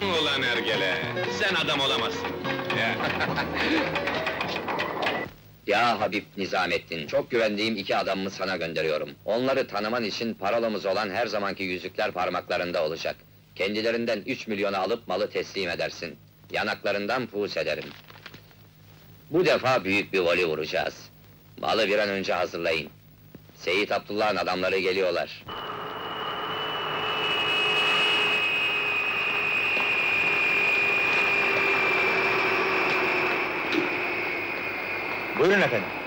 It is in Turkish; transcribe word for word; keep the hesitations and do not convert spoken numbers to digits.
Ulan ergele, sen adam olamazsın. Ya. Ya Habib Nizamettin, çok güvendiğim iki adamımı sana gönderiyorum. Onları tanıman için paralımız olan her zamanki yüzükler parmaklarında olacak. Kendilerinden üç milyonu alıp malı teslim edersin. Yanaklarından pus ederim. Bu defa büyük bir voli vuracağız. Malı bir an önce hazırlayın. Seyit Abdullah'ın adamları geliyorlar. Buyurun efendim.